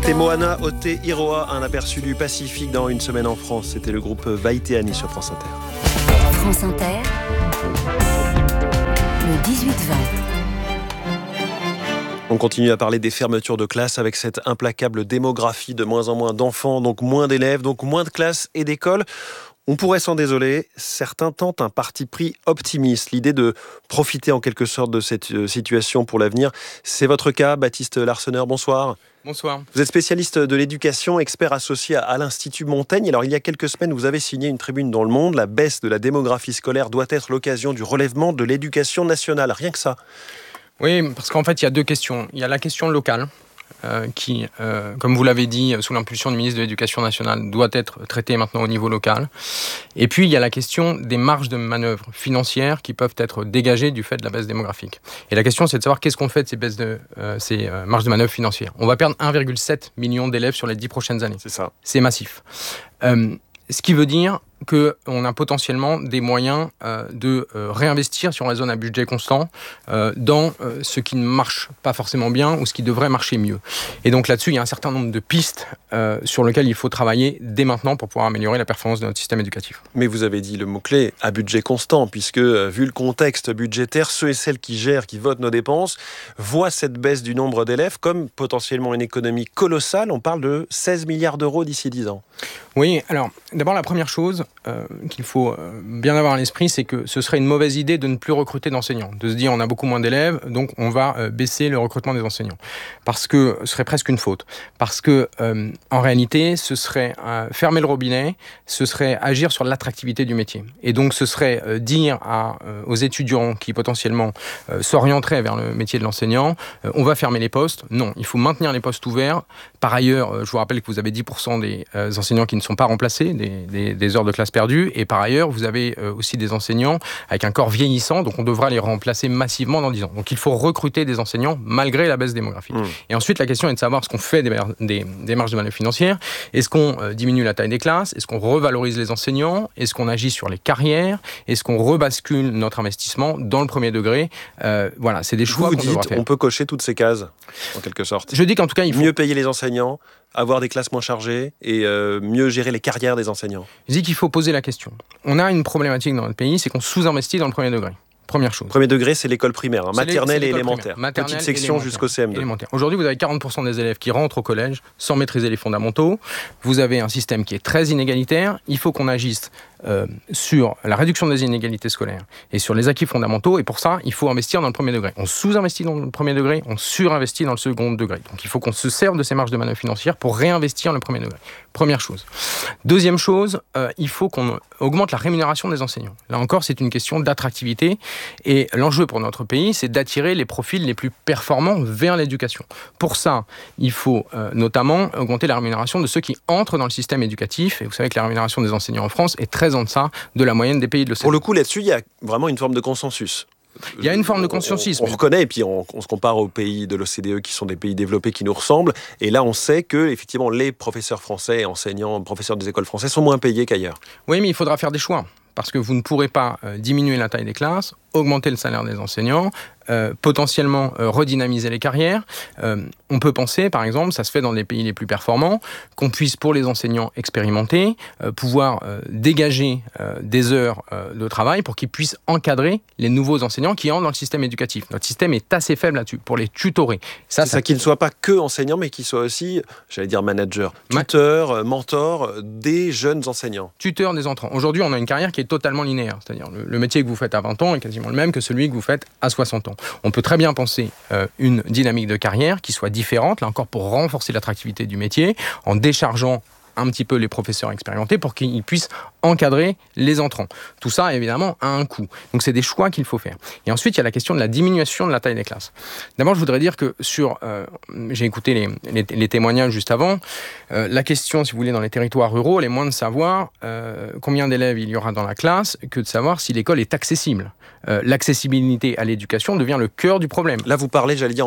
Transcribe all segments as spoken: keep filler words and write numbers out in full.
C'était Moana Ote Iroha, un aperçu du Pacifique dans Une semaine en France. C'était le groupe Vaiteani sur France Inter. France Inter, le dix-huit vingt. On continue à parler des fermetures de classes avec cette implacable démographie de moins en moins d'enfants, donc moins d'élèves, donc moins de classes et d'écoles. On pourrait s'en désoler, certains tentent un parti pris optimiste, l'idée de profiter en quelque sorte de cette situation pour l'avenir. C'est votre cas, Baptiste Larseneur, bonsoir. Bonsoir. Vous êtes spécialiste de l'éducation, expert associé à l'Institut Montaigne. Alors, il y a quelques semaines, vous avez signé une tribune dans Le Monde. La baisse de la démographie scolaire doit être l'occasion du relèvement de l'éducation nationale. Rien que ça. Oui, parce qu'en fait, il y a deux questions. Il y a la question locale, euh, qui, euh, comme vous l'avez dit, sous l'impulsion du ministre de l'Éducation nationale, doit être traitée maintenant au niveau local. Et puis, il y a la question des marges de manœuvre financières qui peuvent être dégagées du fait de la baisse démographique. Et la question, c'est de savoir qu'est-ce qu'on fait de ces, baisses de, euh, ces euh, marges de manœuvre financières. On va perdre un virgule sept million d'élèves sur les dix prochaines années. C'est ça. C'est massif. Euh, ce qui veut dire qu'on a potentiellement des moyens euh, de euh, réinvestir, si on raisonne à budget constant, euh, dans euh, ce qui ne marche pas forcément bien ou ce qui devrait marcher mieux. Et donc là-dessus, il y a un certain nombre de pistes euh, sur lesquelles il faut travailler dès maintenant pour pouvoir améliorer la performance de notre système éducatif. Mais vous avez dit le mot-clé, à budget constant, puisque euh, vu le contexte budgétaire, ceux et celles qui gèrent, qui votent nos dépenses, voient cette baisse du nombre d'élèves comme potentiellement une économie colossale. On parle de seize milliards d'euros d'ici dix ans. Oui, alors d'abord la première chose euh, qu'il faut euh, bien avoir à l'esprit, c'est que ce serait une mauvaise idée de ne plus recruter d'enseignants, de se dire on a beaucoup moins d'élèves, donc on va euh, baisser le recrutement des enseignants, parce que ce serait presque une faute, parce que euh, en réalité ce serait euh, fermer le robinet, ce serait agir sur l'attractivité du métier, et donc ce serait euh, dire à, euh, aux étudiants qui potentiellement euh, s'orienteraient vers le métier de l'enseignant, euh, on va fermer les postes. Non, il faut maintenir les postes ouverts. Par ailleurs, euh, je vous rappelle que vous avez dix pour cent des euh, enseignants qui ne sont pas remplacés, des, des, des heures de classe perdues, et par ailleurs, vous avez euh, aussi des enseignants avec un corps vieillissant, donc on devra les remplacer massivement dans dix ans. Donc il faut recruter des enseignants malgré la baisse démographique. Mmh. Et ensuite, la question est de savoir ce qu'on fait des, des, des marges de manœuvre financières. Est-ce qu'on euh, diminue la taille des classes? Est-ce qu'on revalorise les enseignants? Est-ce qu'on agit sur les carrières? Est-ce qu'on rebascule notre investissement dans le premier degré? euh, Voilà, c'est des choix vous qu'on dites, devra faire. On peut cocher toutes ces cases, en quelque sorte. Je dis qu'en tout cas, il faut mieux payer les enseignants, avoir des classes moins chargées et euh, mieux gérer les carrières des enseignants. Je dis qu'il faut poser la question. On a une problématique dans notre pays, c'est qu'on sous-investit dans le premier degré. Première chose. Premier degré, c'est l'école primaire, hein, maternelle et élémentaire. Maternelle Petite section élémentaire. jusqu'au C M deux. Élémentaire. Aujourd'hui, vous avez quarante pour cent des élèves qui rentrent au collège sans maîtriser les fondamentaux. Vous avez un système qui est très inégalitaire. Il faut qu'on agisse euh, sur la réduction des inégalités scolaires et sur les acquis fondamentaux. Et pour ça, il faut investir dans le premier degré. On sous-investit dans le premier degré, on surinvestit dans le second degré. Donc il faut qu'on se serve de ces marges de manœuvre financières pour réinvestir le premier degré. Première chose. Deuxième chose, euh, il faut qu'on augmente la rémunération des enseignants. Là encore, c'est une question d'attractivité. Et l'enjeu pour notre pays, c'est d'attirer les profils les plus performants vers l'éducation. Pour ça, il faut euh, notamment augmenter la rémunération de ceux qui entrent dans le système éducatif. Et vous savez que la rémunération des enseignants en France est très en deçà de la moyenne des pays de l'O C D E. Pour le coup, là-dessus, il y a vraiment une forme de consensus. Il y a une forme de consensus. On, on, on reconnaît, et puis on, on se compare aux pays de l'O C D E qui sont des pays développés qui nous ressemblent. Et là, on sait que effectivement, les professeurs français, enseignants, professeurs des écoles françaises sont moins payés qu'ailleurs. Oui, mais il faudra faire des choix. Parce que vous ne pourrez pas euh, diminuer la taille des classes, augmenter le salaire des enseignants, euh, potentiellement euh, redynamiser les carrières. Euh, on peut penser, par exemple, ça se fait dans les pays les plus performants, qu'on puisse, pour les enseignants expérimentés, euh, pouvoir euh, dégager euh, des heures euh, de travail pour qu'ils puissent encadrer les nouveaux enseignants qui entrent dans le système éducatif. Notre système est assez faible là-dessus, pour les tutorer. Ça, c'est ça, ça qu'ils ne soient pas que enseignants, mais qu'ils soient aussi, j'allais dire manager, tuteur, Ma... mentor des jeunes enseignants. Tuteur des entrants. Aujourd'hui, on a une carrière qui est totalement linéaire. C'est-à-dire le, le métier que vous faites à vingt ans est quasiment le même que celui que vous faites à soixante ans. On peut très bien penser euh, une dynamique de carrière qui soit différente, là encore pour renforcer l'attractivité du métier, en déchargeant un petit peu les professeurs expérimentés pour qu'ils puissent encadrer les entrants. Tout ça, évidemment, a un coût. Donc, c'est des choix qu'il faut faire. Et ensuite, il y a la question de la diminution de la taille des classes. D'abord, je voudrais dire que sur... Euh, j'ai écouté les, les, les témoignages juste avant. Euh, la question, si vous voulez, dans les territoires ruraux, elle est moins de savoir euh, combien d'élèves il y aura dans la classe que de savoir si l'école est accessible. Euh, l'accessibilité à l'éducation devient le cœur du problème. Là, vous parlez, j'allais dire, en kilomètres ?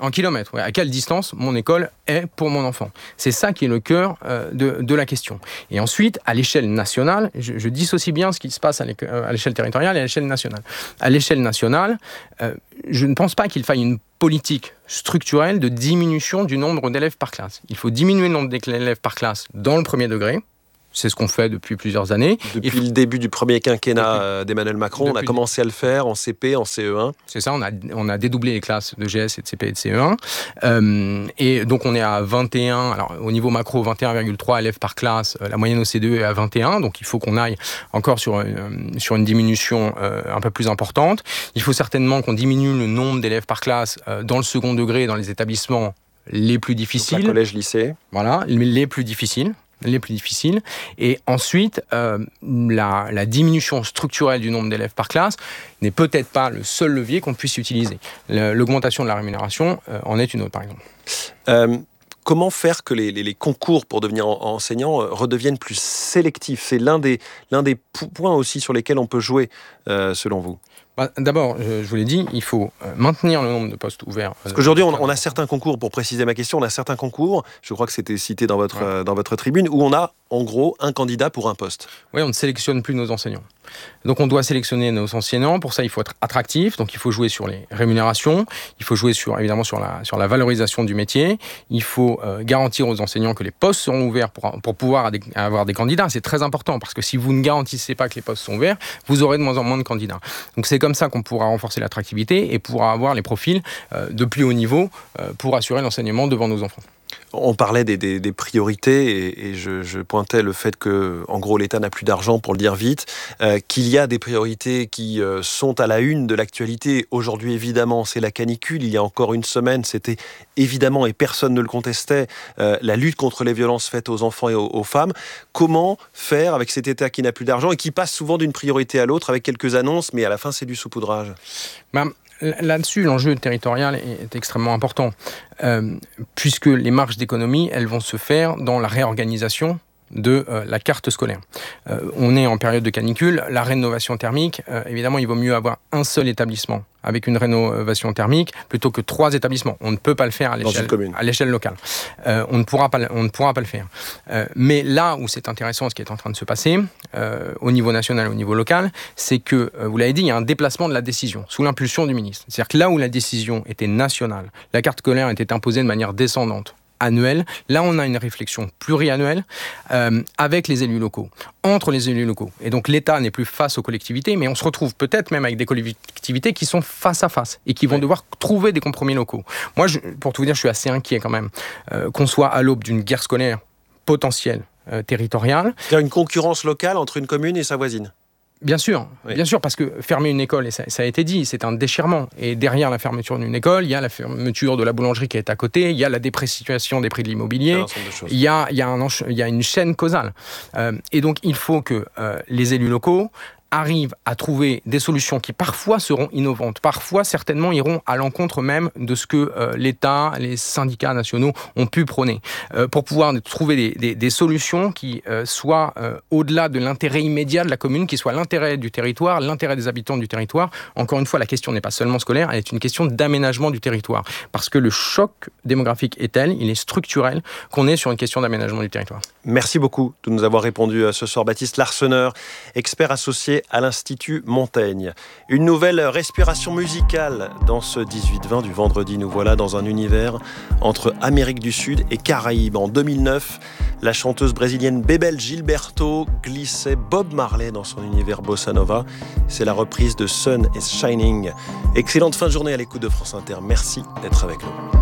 En kilomètres, ouais. À quelle distance mon école est pour mon enfant? C'est ça qui est le cœur euh, de, de la question. Et ensuite, à l'échelle nationale, je, je dissocie bien ce qui se passe à l'échelle territoriale et à l'échelle nationale. À l'échelle nationale, euh, je ne pense pas qu'il faille une politique structurelle de diminution du nombre d'élèves par classe. Il faut diminuer le nombre d'élèves par classe dans le premier degré. C'est ce qu'on fait depuis plusieurs années. Depuis faut... le début du premier quinquennat depuis... d'Emmanuel Macron, depuis... on a commencé à le faire en C P, en C E un. C'est ça, on a, on a dédoublé les classes de G S et de C P et de C E un. Euh, et donc on est à vingt et un, alors au niveau macro, vingt et un virgule trois élèves par classe. La moyenne au C deux est à vingt et un, donc il faut qu'on aille encore sur, euh, sur une diminution euh, un peu plus importante. Il faut certainement qu'on diminue le nombre d'élèves par classe euh, dans le second degré, dans les établissements les plus difficiles. Donc, collège, lycée. Voilà, les plus difficiles. les plus difficiles. Et ensuite, euh, la, la diminution structurelle du nombre d'élèves par classe n'est peut-être pas le seul levier qu'on puisse utiliser. Le, l'augmentation de la rémunération euh, en est une autre, par exemple. Euh, comment faire que les, les, les concours pour devenir enseignant redeviennent plus sélectifs? C'est l'un des, l'un des points aussi sur lesquels on peut jouer, euh, selon vous. D'abord, je vous l'ai dit, il faut maintenir le nombre de postes ouverts. Parce qu'aujourd'hui, on a certains concours, pour préciser ma question, on a certains concours, je crois que c'était cité dans votre, ouais. dans votre tribune, où on a en gros un candidat pour un poste. Oui, on ne sélectionne plus nos enseignants. Donc on doit sélectionner nos enseignants. Pour ça, il faut être attractif. Donc il faut jouer sur les rémunérations. Il faut jouer sur, évidemment sur la, sur la valorisation du métier. Il faut euh, garantir aux enseignants que les postes seront ouverts pour, pour pouvoir avoir des candidats. C'est très important parce que si vous ne garantissez pas que les postes sont ouverts, vous aurez de moins en moins de candidats. Donc c'est comme ça qu'on pourra renforcer l'attractivité et pourra avoir les profils euh, de plus haut niveau euh, pour assurer l'enseignement devant nos enfants. On parlait des, des, des priorités et, et je, je pointais le fait que, en gros, l'État n'a plus d'argent, pour le dire vite, euh, qu'il y a des priorités qui euh, sont à la une de l'actualité. Aujourd'hui, évidemment, c'est la canicule. Il y a encore une semaine, c'était évidemment, et personne ne le contestait, euh, la lutte contre les violences faites aux enfants et aux, aux femmes. Comment faire avec cet État qui n'a plus d'argent et qui passe souvent d'une priorité à l'autre avec quelques annonces, mais à la fin, c'est du saupoudrage? bah, Là-dessus, l'enjeu territorial est extrêmement important, euh, puisque les marges d'économie, elles vont se faire dans la réorganisation de euh, la carte scolaire. Euh, on est en période de canicule, la rénovation thermique, euh, évidemment, il vaut mieux avoir un seul établissement avec une rénovation thermique plutôt que trois établissements. On ne peut pas le faire à l'échelle, à l'échelle locale. Euh, on ne pourra pas, on ne pourra pas le faire. Euh, mais là où c'est intéressant, ce qui est en train de se passer, euh, au niveau national et au niveau local, c'est que, euh, vous l'avez dit, il y a un déplacement de la décision sous l'impulsion du ministre. C'est-à-dire que là où la décision était nationale, la carte scolaire était imposée de manière descendante, annuelle. Là, on a une réflexion pluriannuelle euh, avec les élus locaux, entre les élus locaux. Et donc, l'État n'est plus face aux collectivités, mais on se retrouve peut-être même avec des collectivités qui sont face à face et qui vont oui. devoir trouver des compromis locaux. Moi, je, pour tout vous dire, je suis assez inquiet quand même euh, qu'on soit à l'aube d'une guerre scolaire potentielle euh, territoriale. Il y a une concurrence locale entre une commune et sa voisine. Bien sûr, oui. bien sûr, parce que fermer une école, et ça, ça a été dit, c'est un déchirement. Et derrière la fermeture d'une école, il y a la fermeture de la boulangerie qui est à côté, il y a la dépréciation des prix de l'immobilier, il y a, il y a, un, il y a une chaîne causale. Euh, et donc, il faut que euh, les élus locaux arrivent à trouver des solutions qui parfois seront innovantes, parfois certainement iront à l'encontre même de ce que euh, l'État, les syndicats nationaux ont pu prôner, euh, pour pouvoir trouver des, des, des solutions qui euh, soient euh, au-delà de l'intérêt immédiat de la commune, qui soient l'intérêt du territoire, l'intérêt des habitants du territoire. Encore une fois, la question n'est pas seulement scolaire, elle est une question d'aménagement du territoire, parce que le choc démographique est tel, il est structurel, qu'on est sur une question d'aménagement du territoire. Merci beaucoup de nous avoir répondu ce soir. Baptiste Larsonneur, expert associé à l'Institut Montaigne. Une nouvelle respiration musicale dans ce dix-huit vingt du vendredi. Nous voilà dans un univers entre Amérique du Sud et Caraïbes. En deux mille neuf, la chanteuse brésilienne Bebel Gilberto glissait Bob Marley dans son univers bossa nova. C'est la reprise de Sun is Shining. Excellente fin de journée à l'écoute de France Inter. Merci d'être avec nous.